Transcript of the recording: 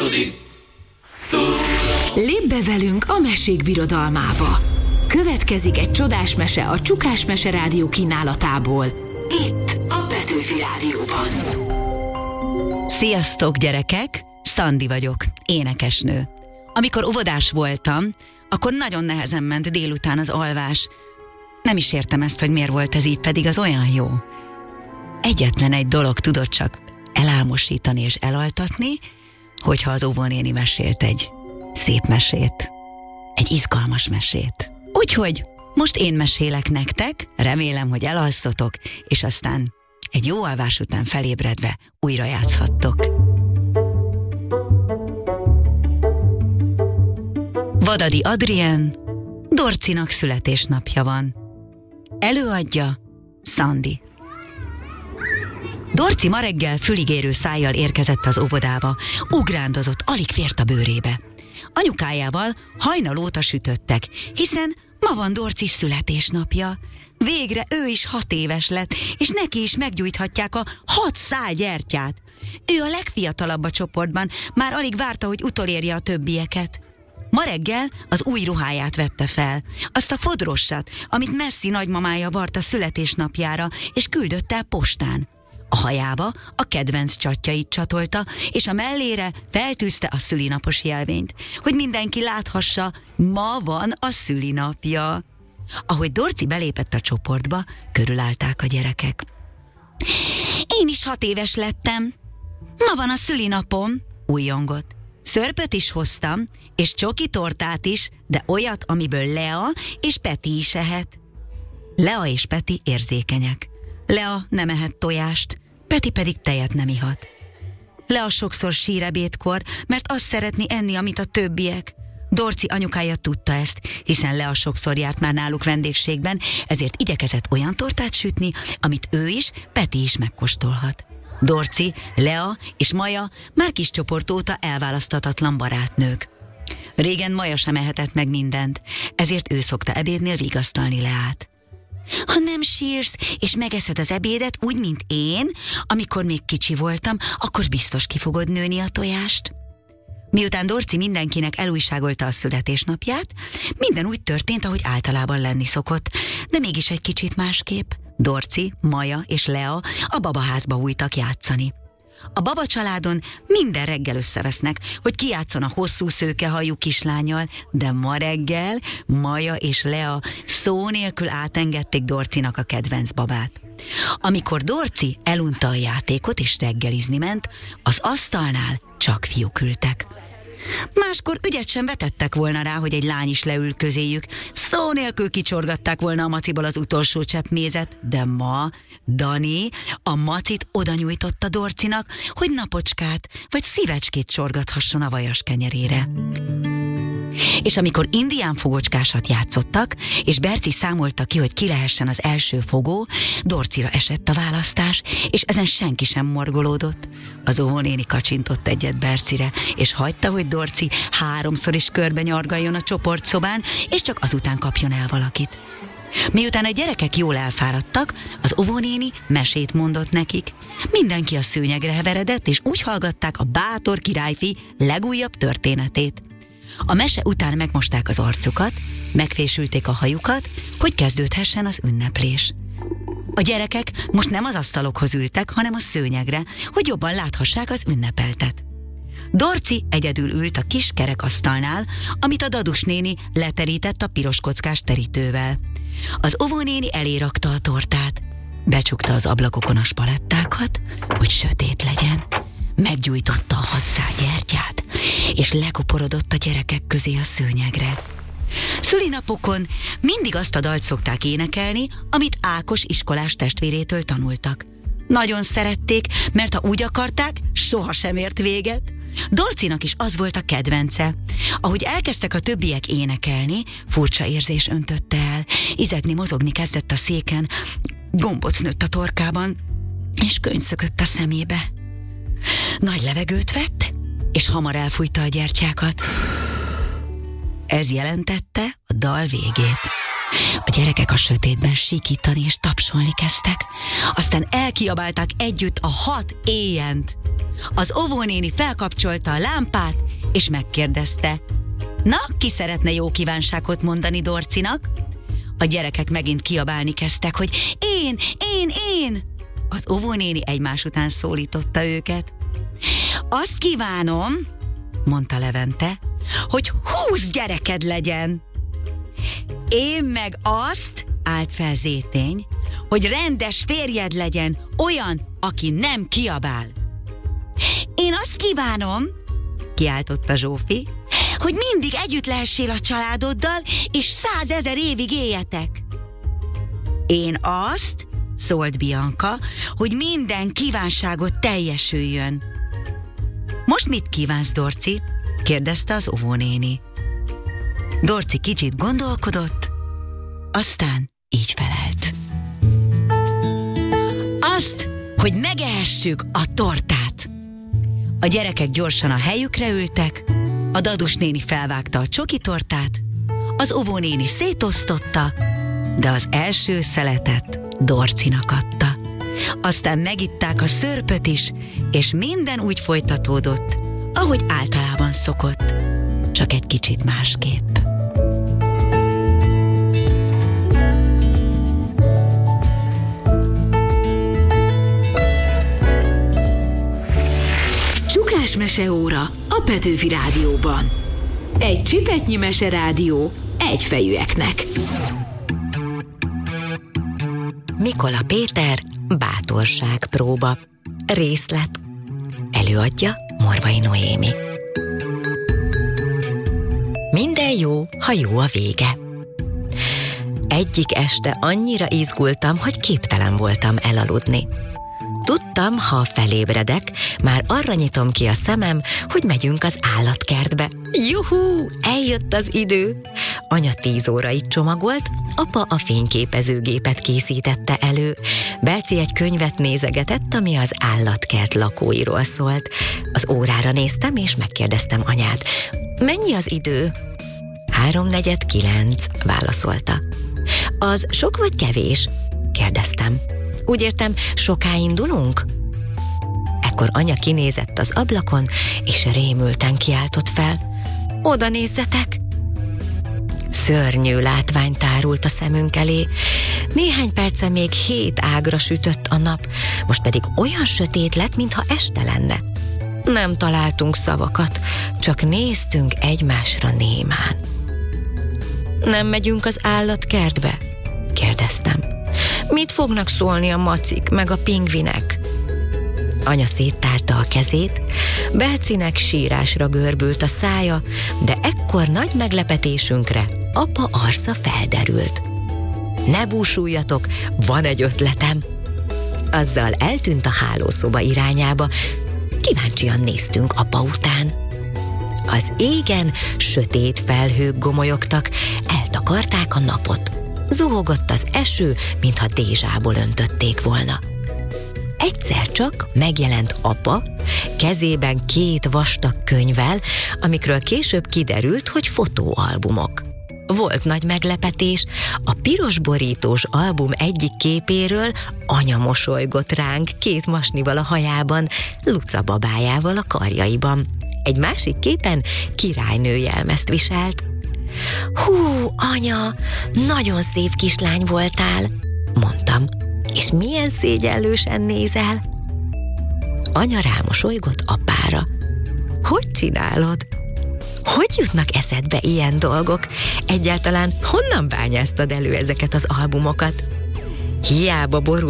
Lépj be velünk a mesék birodalmába. Következik egy csodás mese a Csukás Mese Rádió kínálatából. Itt a Petőfi Rádióban. Sziasztok, gyerekek! Szandi vagyok, énekesnő. Amikor óvodás voltam, akkor nagyon nehezen ment délután az alvás. Nem is értem ezt, hogy miért volt ez így, pedig az olyan jó. Egyetlen egy dolog tudott csak elálmosítani és elaltatni, hogyha az óvónéni mesélt egy szép mesét. Egy izgalmas mesét. Úgyhogy most én mesélek nektek, remélem, hogy elalszotok, és aztán egy jó alvás után felébredve újra játszhattok. Vadadi Adrien, Dorcinak születésnapja van. Előadja Szandi. Dorci ma reggel füligérő szájjal érkezett az óvodába, ugrándozott, alig fért a bőrébe. Anyukájával hajnalóta sütöttek, hiszen ma van Dorci születésnapja. Végre ő is 6 éves lett, és neki is meggyújthatják a 6 szál gyertyát. Ő a legfiatalabb a csoportban, már alig várta, hogy utolérje a többieket. Ma reggel az új ruháját vette fel, azt a fodrossat, amit Messi nagymamája vart a születésnapjára, és küldött el postán. A hajába a kedvenc csatjait csatolta, és a mellére feltűzte a szülinapos jelvényt, hogy mindenki láthassa, ma van a szülinapja. Ahogy Dorci belépett a csoportba, körülállták a gyerekek. Én is 6 éves lettem. Ma van a szülinapom, újjongott. Szörpöt is hoztam, és csoki tortát is, de olyat, amiből Lea és Peti is ehet. Lea és Peti érzékenyek. Lea nem ehet tojást, Peti pedig tejet nem ihat. Lea sokszor sír ebédkor, mert azt szeretni enni, amit a többiek. Dorci anyukája tudta ezt, hiszen Lea sokszor járt már náluk vendégségben, ezért igyekezett olyan tortát sütni, amit ő is, Peti is megkóstolhat. Dorci, Lea és Maja már kis csoport óta elválaszthatatlan barátnők. Régen Maja sem ehetett meg mindent, ezért ő szokta ebédnél vigasztalni Leát. Ha nem sírsz, és megeszed az ebédet úgy, mint én, amikor még kicsi voltam, akkor biztos ki fogod nőni a tojást. Miután Dorci mindenkinek elújságolta a születésnapját, minden úgy történt, ahogy általában lenni szokott, de mégis egy kicsit másképp. Dorci, Maja és Lea a babaházba bújtak játszani. A baba családon minden reggel összevesznek, hogy kijátszon a hosszú szőkehajú kislánnyal, de ma reggel Maja és Lea szó nélkül átengedték Dorcinak a kedvenc babát. Amikor Dorci elunta a játékot és reggelizni ment, az asztalnál csak fiúk ültek. Máskor ügyet sem vetettek volna rá, hogy egy lány is leül közéjük, szó nélkül kicsorgatták volna a maciból az utolsó csepp mézet, de ma Dani a macit oda nyújtotta Dorcinak, hogy napocskát vagy szívecskét csorgathasson a vajas kenyerére. És amikor indián fogocskásat játszottak, és Berci számolta ki, hogy ki lehessen az első fogó, Dorcira esett a választás, és ezen senki sem morgolódott. Az óvónéni kacsintott egyet Bercire, és hagyta, hogy Dorci 3-szor is körbe nyargaljon a csoportszobán, és csak azután kapjon el valakit. Miután a gyerekek jól elfáradtak, az óvónéni mesét mondott nekik. Mindenki a szőnyegre heveredett, és úgy hallgatták a bátor királyfi legújabb történetét. A mese után megmosták az arcukat, megfésülték a hajukat, hogy kezdődhessen az ünneplés. A gyerekek most nem az asztalokhoz ültek, hanem a szőnyegre, hogy jobban láthassák az ünnepeltet. Dorci egyedül ült a kis kerekasztalnál, amit a Dadus néni leterített a piros kockás terítővel. Az óvónéni elé rakta a tortát, becsukta az ablakokon a spalettákat, hogy sötét legyen. Meggyújtotta a 6 szál gyertyát, és lekoporodott a gyerekek közé a szőnyegre. Szülinapokon mindig azt a dalt szokták énekelni, amit Ákos iskolás testvérétől tanultak. Nagyon szerették, mert ha úgy akarták, sohasem ért véget. Dorcinak is az volt a kedvence. Ahogy elkezdtek a többiek énekelni, furcsa érzés öntötte el. Izegni, mozogni kezdett a széken, gombóc nőtt a torkában, és könyv szökött a szemébe. Nagy levegőt vett, és hamar elfújta a gyertyákat. Ez jelentette a dal végét. A gyerekek a sötétben sikítani és tapsolni kezdtek. Aztán elkiabálták együtt a 6 éjjent. Az óvónéni felkapcsolta a lámpát, és megkérdezte: na, ki szeretne jó kívánságot mondani Dorcinak? A gyerekek megint kiabálni kezdtek, hogy én! Az óvónéni egymás után szólította őket. Azt kívánom, mondta Levente, hogy 20 gyereked legyen. Én meg azt, állt fel Zétény, hogy rendes férjed legyen, olyan, aki nem kiabál. Én azt kívánom, kiáltotta Zsófi, hogy mindig együtt lehessél a családoddal, és 100 000 évig éljetek. Én azt, szólt Bianca, hogy minden kívánságot teljesüljön. Most mit kívánsz, Dorci? kérdezte az óvónéni. Dorci kicsit gondolkodott, aztán így felelt. Azt, hogy megehessük a tortát. A gyerekek gyorsan a helyükre ültek, a Dadus néni felvágta a csoki tortát, az óvónéni szétosztotta, de az első szeletet Dorcinak adta. Aztán megitták a szörpöt is, és minden úgy folytatódott, ahogy általában szokott, csak egy kicsit másképp. Csukás meseóra a Petőfi Rádióban. Egy csipetnyi meserádió egyfejűeknek. Mikola Péter bátorságpróba. Részlet. Előadja Morvai Noémi. Minden jó, ha jó a vége. Egyik este annyira izgultam, hogy képtelen voltam elaludni. Tudtam, ha felébredek, már arra nyitom ki a szemem, hogy megyünk az állatkertbe. Juhú, eljött az idő! Anya 10 órait csomagolt, apa a fényképezőgépet készítette elő. Belci egy könyvet nézegetett, ami az állatkert lakóiról szólt. Az órára néztem, és megkérdeztem anyát. Mennyi az idő? 8:45, válaszolta. Az sok vagy kevés? Kérdeztem. Úgy értem, soká indulunk? Ekkor anya kinézett az ablakon, és rémülten kiáltott fel. Oda nézzetek! Szörnyű látvány tárult a szemünk elé. Néhány perce még 7 ágra sütött a nap, most pedig olyan sötét lett, mintha este lenne. Nem találtunk szavakat, csak néztünk egymásra némán. Nem megyünk az állatkertbe? Kérdeztem. Mit fognak szólni a macik, meg a pingvinek? Anya széttárta a kezét, Belcinek sírásra görbült a szája, de ekkor nagy meglepetésünkre apa arca felderült. Ne búsuljatok, van egy ötletem! Azzal eltűnt a hálószoba irányába, kíváncsian néztünk apa után. Az égen sötét felhők gomolyogtak, eltakarták a napot. Zuhogott az eső, mintha dézsából öntötték volna. Egyszer csak megjelent apa, kezében 2 vastag könyvvel, amikről később kiderült, hogy fotóalbumok. Volt nagy meglepetés, a piros borítós album egyik képéről anya mosolygott ránk 2 masnival a hajában, Luca babájával a karjaiban. Egy másik képen királynő jelmezt viselt. Hú, anya, nagyon szép kislány voltál, mondtam, és milyen szégyellősen nézel. Anya rámosolygott apára. Hogy csinálod? Hogy jutnak eszedbe ilyen dolgok? Egyáltalán honnan bányáztad elő ezeket az albumokat? Hiába borult